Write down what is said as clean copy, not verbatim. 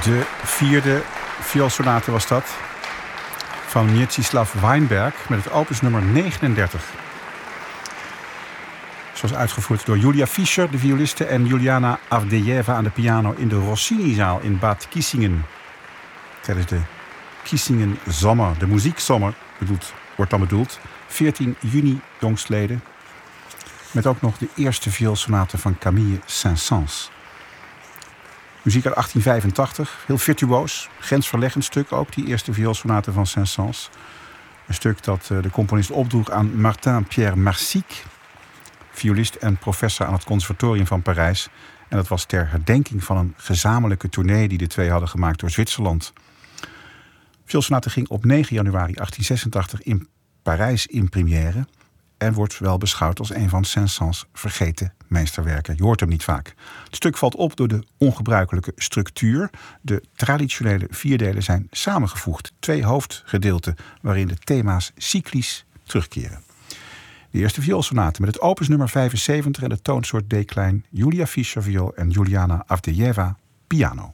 De vierde vioolsonate was dat. Van Mieczysław Weinberg met het opus nummer 39. Zoals uitgevoerd door Julia Fischer, de violiste, en Juliana Avdejeva aan de piano in de Rossinizaal in Bad Kissingen. Tijdens de Kissingen Zomer, de muziekzomer wordt dan bedoeld. 14 juni jongstleden. Met ook nog de eerste vioolsonate van Camille Saint-Saëns. Muziek uit 1885, heel virtuoos, grensverleggend stuk ook, die eerste vioolsonate van Saint-Saëns. Een stuk dat de componist opdroeg aan Martin-Pierre Marsic, violist en professor aan het Conservatorium van Parijs. En dat was ter herdenking van een gezamenlijke tournee die de twee hadden gemaakt door Zwitserland. Vioolsonate ging op 9 januari 1886 in Parijs in première en wordt wel beschouwd als een van Saint-Saëns vergeten meesterwerken. Je hoort hem niet vaak. Het stuk valt op door de ongebruikelijke structuur. De traditionele 4 delen zijn samengevoegd. 2 hoofdgedeelten waarin de thema's cyclisch terugkeren. De eerste vioolsonate met het opus nummer 75 en de toonsoort D-klein, Julia Fischer viool en Juliana Avdejeva piano.